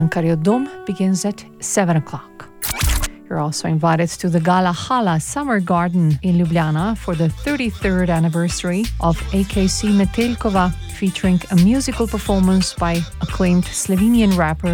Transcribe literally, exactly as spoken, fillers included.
Kariodom begins at seven o'clock. You're also invited to the Gala Hala Summer Garden in Ljubljana for the thirty-third anniversary of A K C Metelkova, featuring a musical performance by acclaimed Slovenian rapper